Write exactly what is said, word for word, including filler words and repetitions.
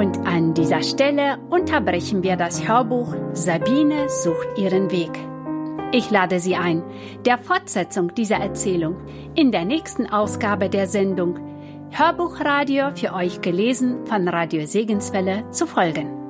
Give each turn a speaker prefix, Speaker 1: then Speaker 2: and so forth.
Speaker 1: Und an dieser Stelle unterbrechen wir das Hörbuch Sabine sucht ihren Weg. Ich lade Sie ein, der Fortsetzung dieser Erzählung in der nächsten Ausgabe der Sendung Hörbuchradio für euch gelesen von Radio Segenswelle zu folgen.